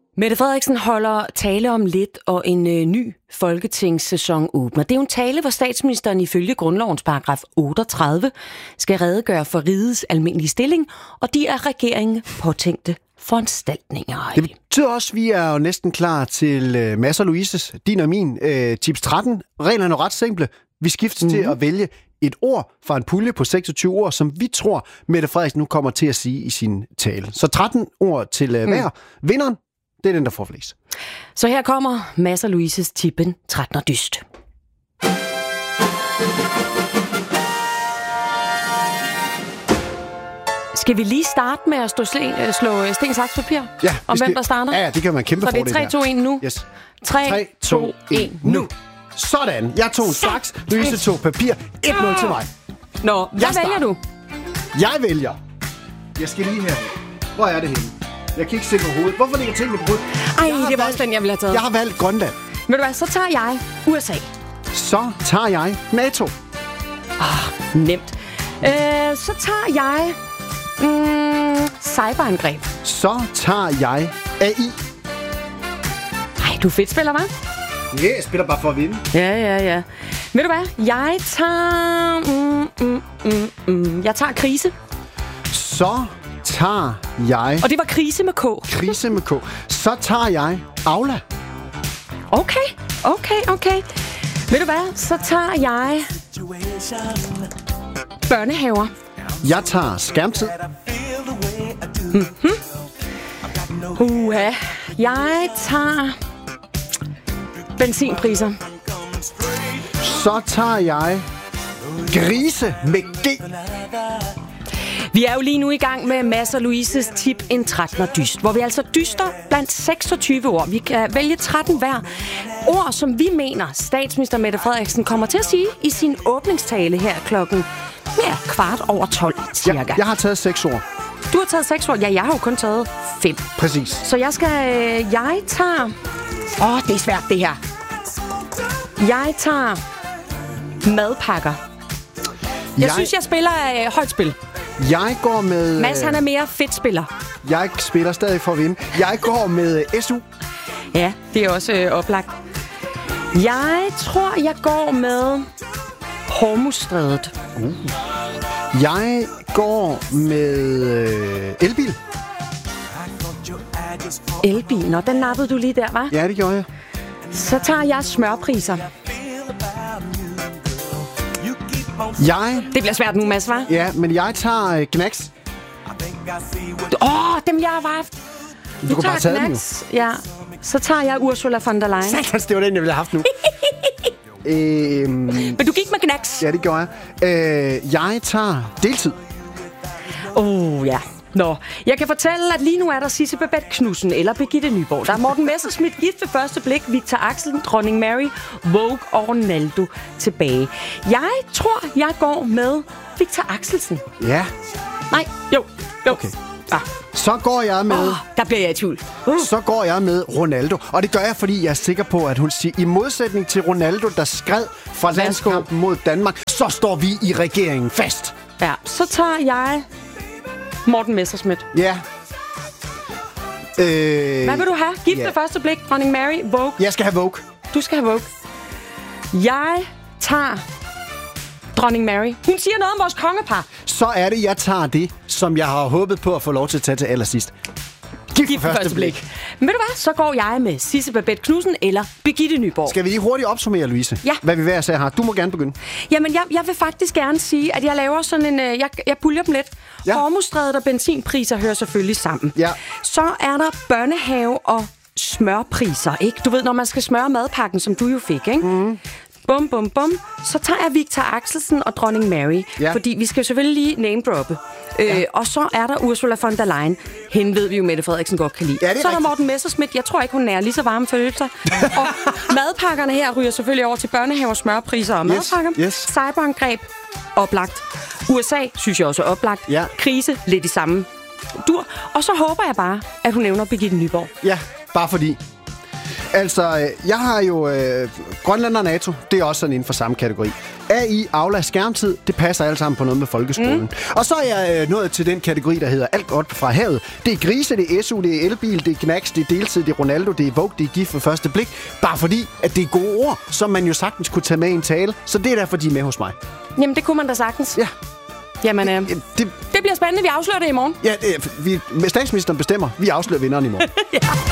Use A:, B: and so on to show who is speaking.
A: Mette Frederiksen holder tale om lidt, og en ny folketingssæson åbner. Det er jo en tale, hvor statsministeren ifølge grundlovens paragraf 38 skal redegøre for rigets almindelige stilling, og de er regeringen påtænkte foranstaltninger.
B: Det betyder også, at vi er jo næsten klar til Mads og Louises, din og min, tips 13. Reglerne er ret simple. Vi skiftes til at vælge et ord fra en pulje på 26 ord, som vi tror, Mette Frederiksen nu kommer til at sige i sin tale. Så 13 ord til hver. Vinderen, det er den, der får flest.
A: Så her kommer Mads og Louises tippen 13 dyst. Skal vi lige starte med at slå sten, saks, papir?
B: Ja.
A: Om hvem der starter?
B: Ja, det kan man kæmpe fordel.
A: Så det er 3, 2, 1 nu?
B: Yes.
A: 3, 2, 1 nu.
B: Sådan. Jeg tog saks, Louise tog papir. 1-0 til mig.
A: Nå, hvad vælger du?
B: Jeg vælger. Jeg skal lige her. Hvor er det henne? Jeg kan ikke se på hovedet. Hvorfor ligger tingene på hovedet?
A: Det var også den, jeg ville have taget.
B: Jeg har valgt Grønland.
A: Ved du hvad, så tager jeg USA.
B: Så tager jeg NATO.
A: Nemt. Så tager jeg cyberangreb.
B: Så tager jeg AI.
A: Du er fedt spiller, hva'?
B: Ja, jeg spiller bare for at vinde.
A: Ja. Ved du hvad? Jeg tager... Jeg tager krise. Så
B: tager jeg...
A: Og det var krise med K.
B: Krise med K. Så tager jeg Aula.
A: Okay. Ved du hvad? Så tager jeg... børnehaver.
B: Jeg tager skærmtid.
A: Jeg tager... benzinpriser.
B: Så tager jeg... grise med G.
A: Vi er jo lige nu i gang med Mads og Louises tip en 13'er dyst, hvor vi altså dyster blandt 26 ord. Vi kan vælge 13 hver. Ord, som vi mener, statsminister Mette Frederiksen kommer til at sige i sin åbningstale her klokken 12:15 cirka.
B: Jeg har taget 6 ord.
A: Du har taget 6 ord? Ja, jeg har jo kun taget 5.
B: Præcis.
A: Så jeg tager... det er svært, det her. Jeg tager madpakker. Jeg synes, jeg spiller højt spil.
B: Jeg går med...
A: Mads, han er mere fedt spiller.
B: Jeg spiller stadig for at vinde. Jeg går med SU.
A: Ja, det er også oplagt. Jeg tror, jeg går med Hormuzstrædet.
B: Jeg går med elbil.
A: Elbil? Nå, den nappede du lige der, hva'?
B: Ja, det gjorde jeg.
A: Så tager jeg smørpriser. Det bliver svært nu, Mads, hva'?
B: Ja, men jeg tager Knacks.
A: Dem jeg har haft.
B: Du kan bare tage den jo.
A: Ja. Så tager jeg Ursula von der Leyen.
B: Satans, det var den, jeg ville have haft nu.
A: Men du gik med Knacks.
B: Ja, det gjorde jeg. Jeg tager deltid.
A: Ja. Nå, jeg kan fortælle, at lige nu er der Sisse Babette Knudsen eller Birgitte Nyborg. Der er Morten Messerschmidt, gift ved første blik, Victor Axelsen, Dronning Mary, Vogue og Ronaldo tilbage. Jeg tror, jeg går med Victor Axelsen.
B: Ja.
A: Nej, jo.
B: Okay. Så går jeg med...
A: der bliver jeg i tvivl.
B: Så går jeg med Ronaldo. Og det gør jeg, fordi jeg er sikker på, at hun siger, i modsætning til Ronaldo, der skred fra landskampen mod Danmark, så står vi i regeringen fast.
A: Ja, så tager jeg... Morten Messerschmidt.
B: Ja.
A: Hvad vil du have? Gift ved første blik, Dronning Mary, Vogue.
B: Jeg skal have Vogue.
A: Du skal have Vogue. Jeg tager Dronning Mary. Hun siger noget om vores kongepar.
B: Så er det, jeg tager det, som jeg har håbet på at få lov til at tage til allersidst. Gift ved første blik.
A: Men ved du hvad? Så går jeg med Sisse Babette Knudsen eller Birgitte Nyborg.
B: Skal vi lige hurtigt opsummere, Louise?
A: Ja.
B: Hvad vi hver har. Du må gerne begynde.
A: Jamen, jeg vil faktisk gerne sige, at jeg laver sådan en... Jeg puljer dem lidt. Ja. Hormuzstrædet og benzinpriser hører selvfølgelig sammen.
B: Ja.
A: Så er der børnehave og smørpriser, ikke? Du ved, når man skal smøre madpakken, som du jo fik, ikke?
B: Mm.
A: Bum. Så tager jeg Victor Axelsen og Dronning Mary. Ja. Fordi vi skal jo selvfølgelig lige name-droppe. Og så er der Ursula von der Leyen. Hende ved vi jo, Mette Frederiksen godt kan lide.
B: Ja,
A: så er der Morten Messerschmidt. Jeg tror ikke, hun er lige så varme følelser. Og madpakkerne her ryger selvfølgelig over til børnehaver, smørpriser og madpakker.
B: Yes.
A: Cyberangreb. Oplagt. USA synes jeg også er oplagt.
B: Ja.
A: Krise. Lidt i samme dur. Og så håber jeg bare, at hun nævner Birgitte Nyborg.
B: Ja, bare fordi. Altså, jeg har jo Grønland og NATO. Det er også sådan inden for samme kategori. AI, Aula, skærmtid, det passer alle sammen på noget med folkeskolen. Og så er jeg nået til den kategori, der hedder alt godt fra havet. Det er grise, det er SU, det er elbil, det er knacks, det er deltid, det er Ronaldo, det er Vogue, det er gift for første blik. Bare fordi, at det er gode ord, som man jo sagtens kunne tage med i en tale. Så det er derfor, de er med hos mig.
A: Jamen, det kunne man da sagtens.
B: Ja.
A: Jamen, det bliver spændende. Vi afslører det i morgen.
B: Ja, statsministeren bestemmer. Vi afslører vinderen i morgen. Ja.